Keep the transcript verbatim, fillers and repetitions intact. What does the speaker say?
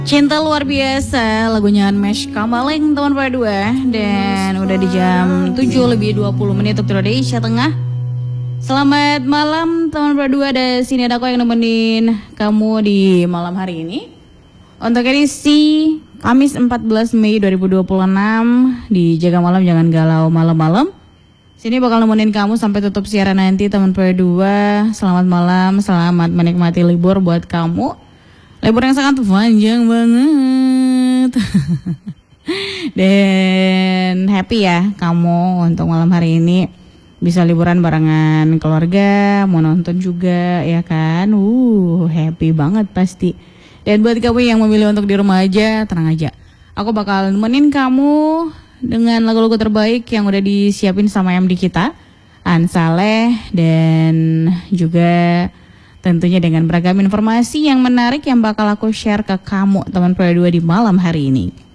Cinta luar biasa, lagunya Unmesh Kamaling teman pada dua. Dan udah di jam tujuh lebih dua puluh menit waktu Indonesia Tengah. Selamat malam teman pada dua, ada sini ada aku yang nemenin kamu di malam hari ini. Untuk edisi Kamis empat belas Mei dua ribu dua puluh enam di Jaga Malam Jangan Galau Malam-malam. Sini bakal nemenin kamu sampai tutup siaran nanti teman pada dua. Selamat malam, selamat menikmati libur buat kamu. Libur yang sangat panjang banget. Dan happy ya kamu untuk malam hari ini bisa liburan barengan keluarga, mau nonton juga ya kan. Uh, happy banget pasti. Dan buat kamu yang memilih untuk di rumah aja, tenang aja. Aku bakal nemenin kamu dengan lagu-lagu terbaik yang udah disiapin sama M D kita, Ansaleh, dan juga tentunya dengan beragam informasi yang menarik yang bakal aku share ke kamu teman Pro dua di malam hari ini.